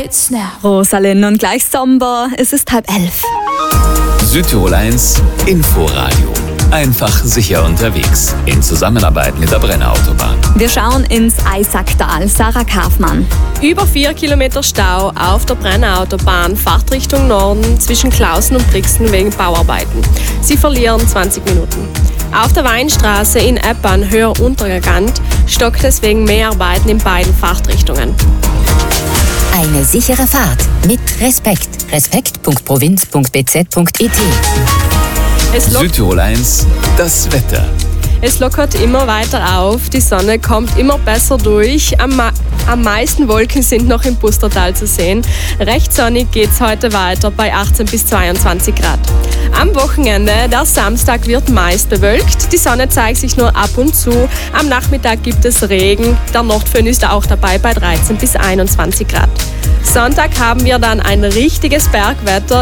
It's now. Rosalind und gleich Sommer, es ist 10:30. Südtirol 1 Inforadio. Einfach sicher unterwegs. In Zusammenarbeit mit der Brenner Autobahn. Wir schauen ins Eisacktal. Sarah Kaufmann. Über 4 Kilometer Stau auf der Brenner Autobahn, Fahrtrichtung Norden zwischen Klausen und Brixen wegen Bauarbeiten. Sie verlieren 20 Minuten. Auf der Weinstraße in Eppan, höher untergegant, stockt es wegen Mehrarbeiten in beiden Fahrtrichtungen. Eine sichere Fahrt mit Respekt. Respekt.provinz.bz.it. Südtirol 1, das Wetter. Es lockert immer weiter auf, die Sonne kommt immer besser durch. Am meisten Wolken sind noch im Pustertal zu sehen. Recht sonnig geht es heute weiter bei 18 bis 22 Grad. Am Wochenende, der Samstag, wird meist bewölkt. Die Sonne zeigt sich nur ab und zu. Am Nachmittag gibt es Regen. Der Nordföhn ist auch dabei bei 13 bis 21 Grad. Sonntag haben wir dann ein richtiges Bergwetter.